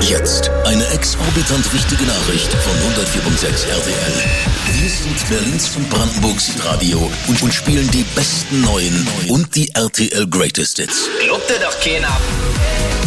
Jetzt eine exorbitant wichtige Nachricht von 104.6 RTL. Wir sind Berlins und Brandenburgs Radio und spielen die besten neuen und die RTL Greatest Hits. Glaubt dir doch keiner.